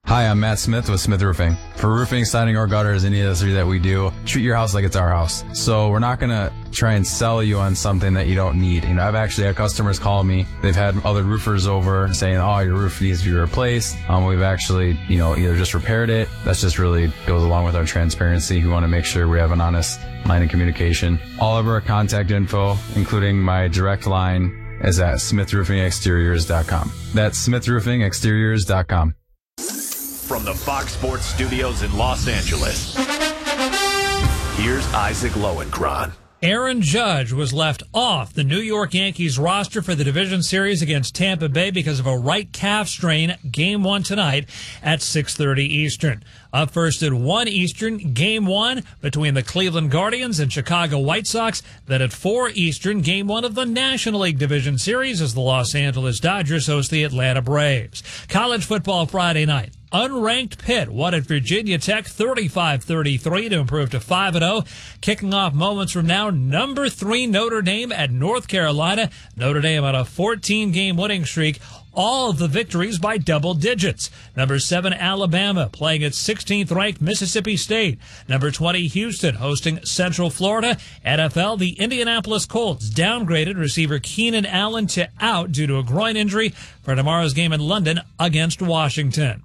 Hi, I'm Matt Smith with Smith Roofing. For roofing, siding, or gutters, any accessory that we do, treat your house like it's our house. So we're not going to try and sell you on something that you don't need. I've actually had customers call me. They've had other roofers over saying, oh, your roof needs to be replaced. We've actually, either just repaired it. That just really goes along with our transparency. We want to make sure we have an honest line of communication. All of our contact info, including my direct line, is at smithroofingexteriors.com. That's smithroofingexteriors.com. From the Fox Sports Studios in Los Angeles, here's Isaac Lowenkron. Aaron Judge was left off the New York Yankees roster for the division series against Tampa Bay because of a right calf strain. Game 1 tonight at 6:30 Eastern. Up first at 1 Eastern, Game 1 between the Cleveland Guardians and Chicago White Sox. Then at 4 Eastern, Game 1 of the National League Division Series as the Los Angeles Dodgers host the Atlanta Braves. College football Friday night. Unranked Pitt won at Virginia Tech 35-33 to improve to 5-0. Kicking off moments from now, number 3 Notre Dame at North Carolina. Notre Dame on a 14-game winning streak. All of the victories by double digits. Number 7 Alabama playing at 16th ranked Mississippi State. Number 20 Houston hosting Central Florida. NFL, the Indianapolis Colts downgraded receiver Keenan Allen to out due to a groin injury for tomorrow's game in London against Washington.